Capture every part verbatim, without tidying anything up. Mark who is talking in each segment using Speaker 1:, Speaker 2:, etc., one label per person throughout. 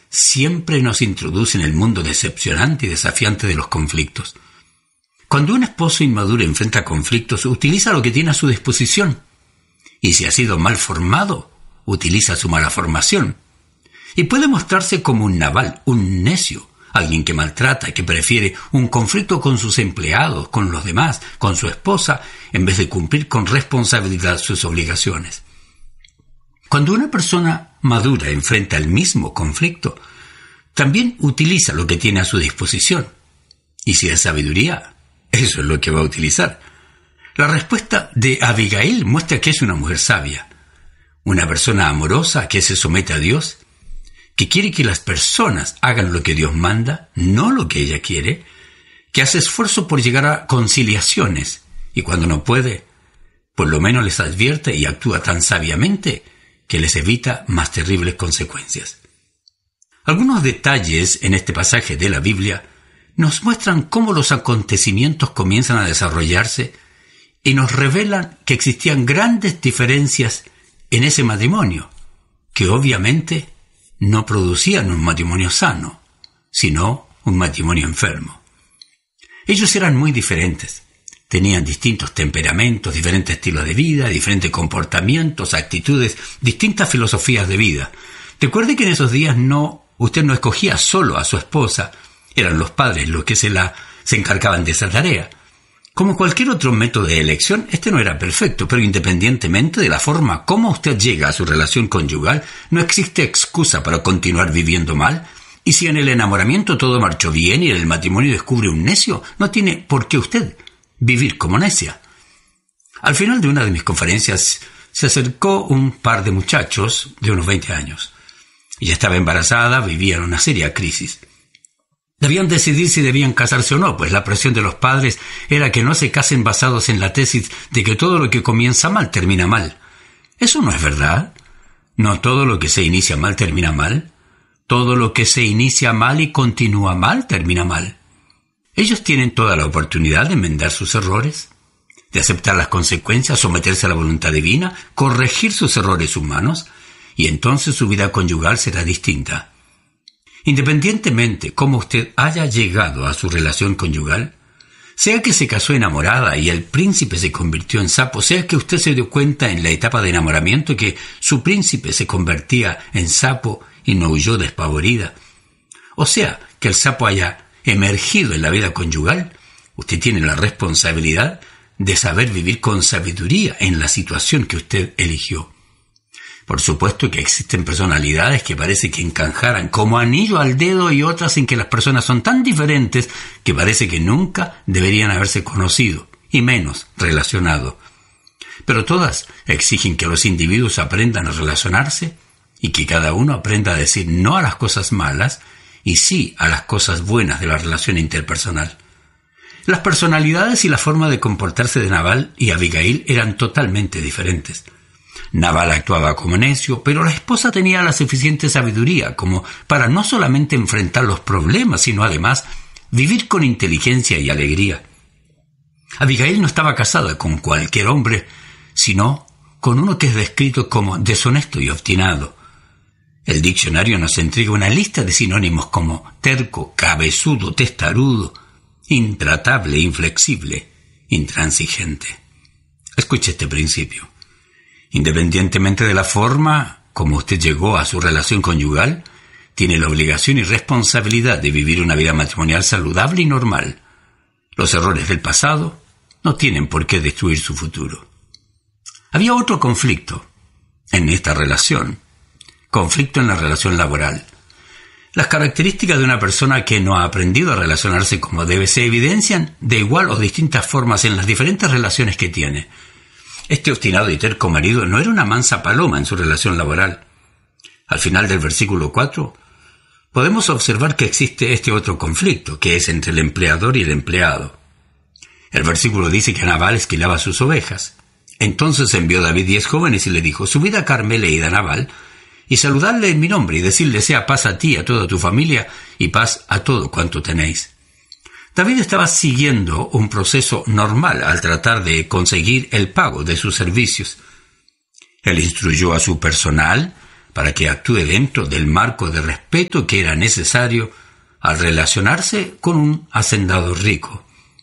Speaker 1: siempre nos introduce en el mundo decepcionante y desafiante de los conflictos. Cuando un esposo inmaduro enfrenta conflictos, utiliza lo que tiene a su disposición. Y si ha sido mal formado, utiliza su mala formación. Y puede mostrarse como un naval, un necio, alguien que maltrata, que prefiere un conflicto con sus empleados, con los demás, con su esposa, en vez de cumplir con responsabilidad sus obligaciones. Cuando una persona madura enfrenta el mismo conflicto, también utiliza lo que tiene a su disposición. Y si es sabiduría, eso es lo que va a utilizar. La respuesta de Abigail muestra que es una mujer sabia, una persona amorosa que se somete a Dios, que quiere que las personas hagan lo que Dios manda, no lo que ella quiere, que hace esfuerzo por llegar a conciliaciones y cuando no puede, por lo menos les advierte y actúa tan sabiamente que les evita más terribles consecuencias. Algunos detalles en este pasaje de la Biblia nos muestran cómo los acontecimientos comienzan a desarrollarse y nos revelan que existían grandes diferencias en ese matrimonio, que obviamente no producían un matrimonio sano, sino un matrimonio enfermo. Ellos eran muy diferentes, tenían distintos temperamentos, diferentes estilos de vida, diferentes comportamientos, actitudes, distintas filosofías de vida. Recuerde que en esos días no, usted no escogía solo a su esposa, eran los padres los que se, la, se encargaban de esa tarea. Como cualquier otro método de elección, este no era perfecto, pero independientemente de la forma como usted llega a su relación conyugal, no existe excusa para continuar viviendo mal. Y si en el enamoramiento todo marchó bien y en el matrimonio descubre un necio, no tiene por qué usted vivir como necia. Al final de una de mis conferencias se acercó un par de muchachos de unos veinte años. Ella estaba embarazada, vivía en una seria crisis. Debían decidir si debían casarse o no, pues la presión de los padres era que no se casen basados en la tesis de que todo lo que comienza mal termina mal. Eso no es verdad. No todo lo que se inicia mal termina mal. Todo lo que se inicia mal y continúa mal termina mal. Ellos tienen toda la oportunidad de enmendar sus errores, de aceptar las consecuencias, someterse a la voluntad divina, corregir sus errores humanos, y entonces su vida conyugal será distinta. Independientemente cómo usted haya llegado a su relación conyugal, sea que se casó enamorada y el príncipe se convirtió en sapo, sea que usted se dio cuenta en la etapa de enamoramiento que su príncipe se convertía en sapo y no huyó despavorida, o sea que el sapo haya emergido en la vida conyugal, usted tiene la responsabilidad de saber vivir con sabiduría en la situación que usted eligió. Por supuesto que existen personalidades que parece que encajaran como anillo al dedo y otras en que las personas son tan diferentes que parece que nunca deberían haberse conocido y menos relacionado. Pero todas exigen que los individuos aprendan a relacionarse y que cada uno aprenda a decir no a las cosas malas y sí a las cosas buenas de la relación interpersonal. Las personalidades y la forma de comportarse de Nabal y Abigail eran totalmente diferentes. Nabal actuaba como necio, pero la esposa tenía la suficiente sabiduría como para no solamente enfrentar los problemas, sino además vivir con inteligencia y alegría. Abigail no estaba casada con cualquier hombre, sino con uno que es descrito como deshonesto y obstinado. El diccionario nos entrega una lista de sinónimos como terco, cabezudo, testarudo, intratable, inflexible, intransigente. Escuche este principio. Independientemente de la forma como usted llegó a su relación conyugal, tiene la obligación y responsabilidad de vivir una vida matrimonial saludable y normal. Los errores del pasado no tienen por qué destruir su futuro. Había otro conflicto en esta relación, conflicto en la relación laboral. Las características de una persona que no ha aprendido a relacionarse como debe se evidencian de igual o distintas formas en las diferentes relaciones que tiene. Este obstinado y terco marido no era una mansa paloma en su relación laboral. Al final del versículo cuatro, podemos observar que existe este otro conflicto, que es entre el empleador y el empleado. El versículo dice que Nabal esquilaba sus ovejas. Entonces envió David diez jóvenes y le dijo, subid a Carmel e id a Nabal, y saludadle en mi nombre, y decirle sea paz a ti, a toda tu familia, y paz a todo cuanto tenéis. David estaba siguiendo un proceso normal al tratar de conseguir el pago de sus servicios. Él instruyó a su personal para que actúe dentro del marco de respeto que era necesario al relacionarse con un hacendado rico.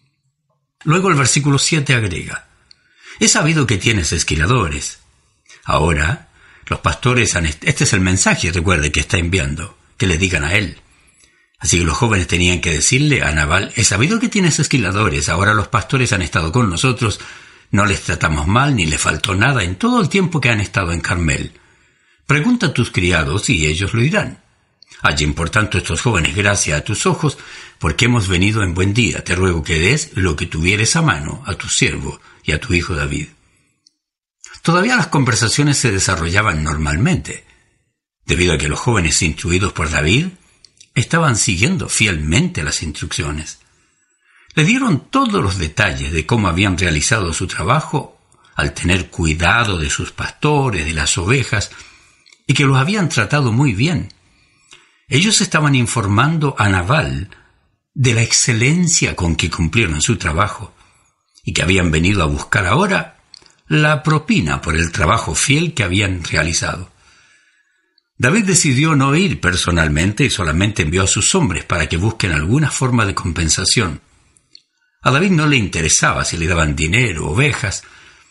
Speaker 1: Luego el versículo siete agrega: he sabido que tienes esquiladores. Ahora, los pastores han... Est- este es el mensaje, recuerde, que está enviando, que le digan a él. Así que los jóvenes tenían que decirle a Nabal: he sabido que tienes esquiladores, ahora los pastores han estado con nosotros, no les tratamos mal ni les faltó nada en todo el tiempo que han estado en Carmel. Pregunta a tus criados y ellos lo dirán. Hallen por tanto estos jóvenes gracia a tus ojos, porque hemos venido en buen día. Te ruego que des lo que tuvieres a mano a tu siervo y a tu hijo David. Todavía las conversaciones se desarrollaban normalmente, debido a que los jóvenes instruidos por David estaban siguiendo fielmente las instrucciones. Le dieron todos los detalles de cómo habían realizado su trabajo al tener cuidado de sus pastores, de las ovejas, y que los habían tratado muy bien. Ellos estaban informando a Nabal de la excelencia con que cumplieron su trabajo y que habían venido a buscar ahora la propina por el trabajo fiel que habían realizado. David decidió no ir personalmente y solamente envió a sus hombres para que busquen alguna forma de compensación. A David no le interesaba si le daban dinero, ovejas.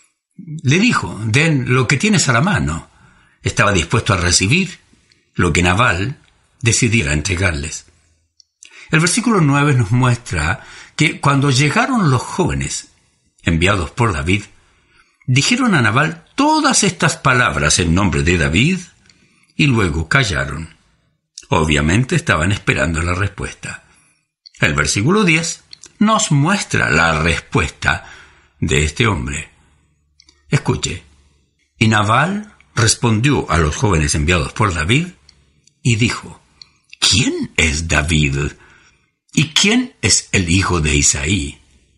Speaker 1: Le dijo: den lo que tienes a la mano. Estaba dispuesto a recibir lo que Nabal decidiera entregarles. El versículo nueve nos muestra que cuando llegaron los jóvenes enviados por David, dijeron a Nabal todas estas palabras en nombre de David y luego callaron. Obviamente estaban esperando la respuesta. El versículo diez nos muestra la respuesta de este hombre. Escuche: y Nabal respondió a los jóvenes enviados por David y dijo: ¿quién es David? ¿Y quién es el hijo de Isaí?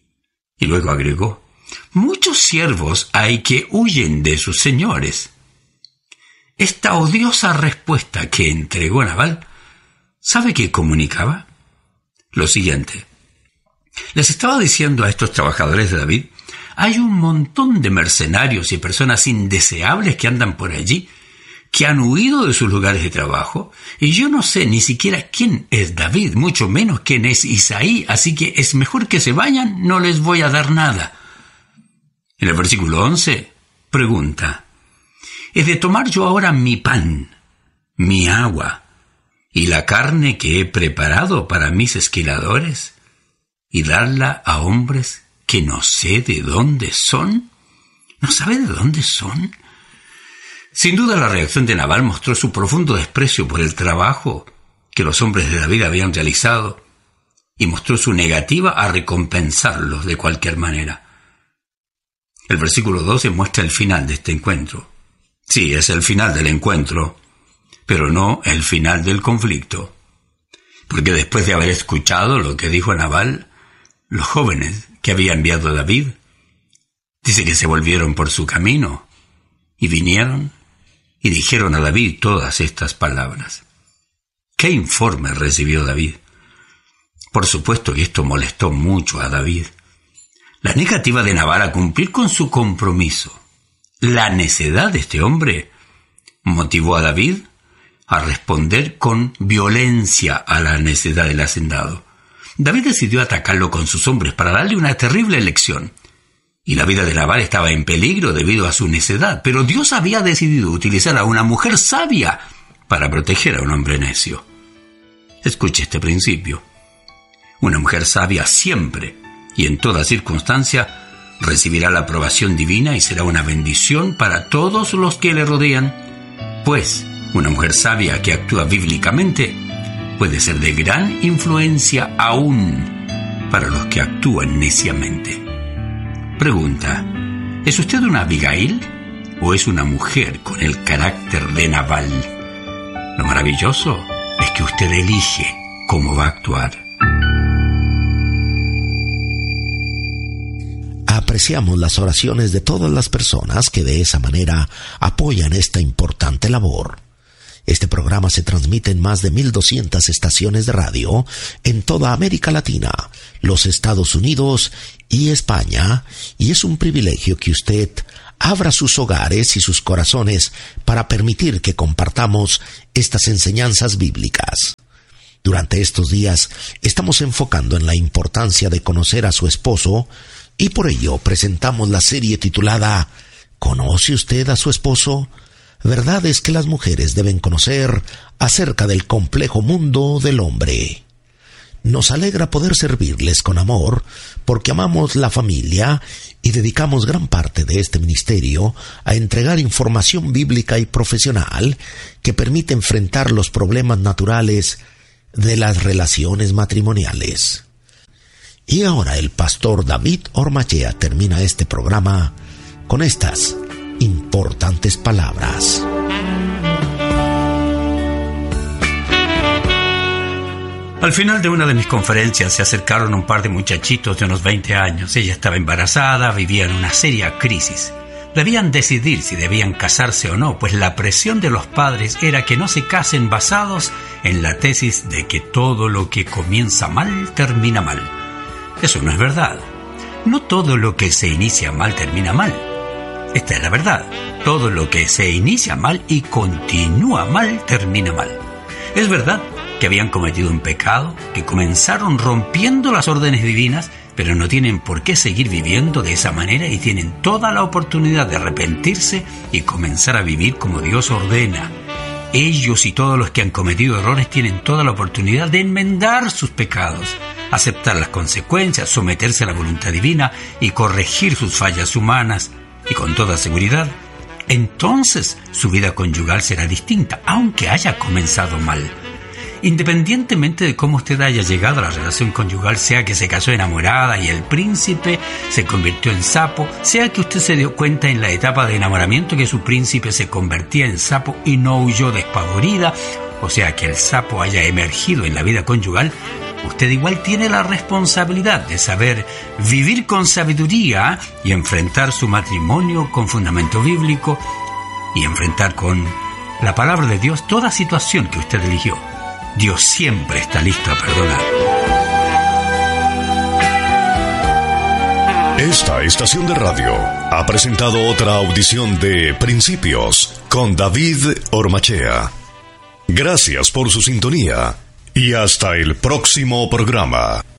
Speaker 1: Y luego agregó: muchos siervos hay que huyen de sus señores. Esta odiosa respuesta que entregó Nabal, ¿sabe qué comunicaba? Lo siguiente: les estaba diciendo a estos trabajadores de David: hay un montón de mercenarios y personas indeseables que andan por allí, que han huido de sus lugares de trabajo, y yo no sé ni siquiera quién es David, mucho menos quién es Isaí, así que es mejor que se vayan, no les voy a dar nada. En el versículo once, pregunta: ¿he de tomar yo ahora mi pan, mi agua y la carne que he preparado para mis esquiladores y darla a hombres que no sé de dónde son? ¿No sabe de dónde son? Sin duda la reacción de Nabal mostró su profundo desprecio por el trabajo que los hombres de David habían realizado y mostró su negativa a recompensarlos de cualquier manera. El versículo doce muestra el final de este encuentro. Sí, es el final del encuentro, pero no el final del conflicto. Porque después de haber escuchado lo que dijo Nabal, los jóvenes que había enviado David, dice que se volvieron por su camino y vinieron y dijeron a David todas estas palabras. ¿Qué informe recibió David? Por supuesto que esto molestó mucho a David. La negativa de Nabal a cumplir con su compromiso, la necedad de este hombre, motivó a David a responder con violencia a la necedad del hacendado. David decidió atacarlo con sus hombres para darle una terrible lección. Y la vida de Nabal estaba en peligro debido a su necedad, pero Dios había decidido utilizar a una mujer sabia para proteger a un hombre necio. Escuche este principio. Una mujer sabia siempre y en toda circunstancia recibirá la aprobación divina y será una bendición para todos los que le rodean, pues una mujer sabia que actúa bíblicamente puede ser de gran influencia aún para los que actúan neciamente. Pregunta: ¿es usted una Abigail o es una mujer con el carácter de Nabal? Lo maravilloso es que usted elige cómo va a actuar.
Speaker 2: Apreciamos las oraciones de todas las personas que de esa manera apoyan esta importante labor. Este programa se transmite en más de mil doscientas estaciones de radio en toda América Latina, los Estados Unidos y España, y es un privilegio que usted abra sus hogares y sus corazones para permitir que compartamos estas enseñanzas bíblicas. Durante estos días estamos enfocando en la importancia de conocer a su esposo y por ello presentamos la serie titulada ¿Conoce usted a su esposo? Verdad es que las mujeres deben conocer acerca del complejo mundo del hombre. Nos alegra poder servirles con amor porque amamos la familia y dedicamos gran parte de este ministerio a entregar información bíblica y profesional que permite enfrentar los problemas naturales de las relaciones matrimoniales. Y ahora el pastor David Ormachea termina este programa con estas importantes palabras.
Speaker 1: Al final de una de mis conferencias se acercaron un par de muchachitos de unos veinte años. Ella estaba embarazada, vivía en una seria crisis. Debían decidir si debían casarse o no, pues la presión de los padres era que no se casen basados en la tesis de que todo lo que comienza mal termina mal. Eso no es verdad. No todo lo que se inicia mal termina mal. Esta es la verdad. Todo lo que se inicia mal y continúa mal termina mal. Es verdad que habían cometido un pecado, que comenzaron rompiendo las órdenes divinas, pero no tienen por qué seguir viviendo de esa manera y tienen toda la oportunidad de arrepentirse y comenzar a vivir como Dios ordena. Ellos y todos los que han cometido errores tienen toda la oportunidad de enmendar sus pecados, aceptar las consecuencias, someterse a la voluntad divina y corregir sus fallas humanas. Y con toda seguridad, entonces su vida conyugal será distinta, aunque haya comenzado mal. Independientemente de cómo usted haya llegado a la relación conyugal, sea que se casó enamorada y el príncipe se convirtió en sapo, sea que usted se dio cuenta en la etapa de enamoramiento que su príncipe se convertía en sapo y no huyó despavorida, o sea que el sapo haya emergido en la vida conyugal, usted igual tiene la responsabilidad de saber vivir con sabiduría y enfrentar su matrimonio con fundamento bíblico y enfrentar con la palabra de Dios toda situación que usted eligió. Dios siempre está listo a perdonar.
Speaker 3: Esta estación de radio ha presentado otra audición de Principios con David Ormachea. Gracias por su sintonía y hasta el próximo programa.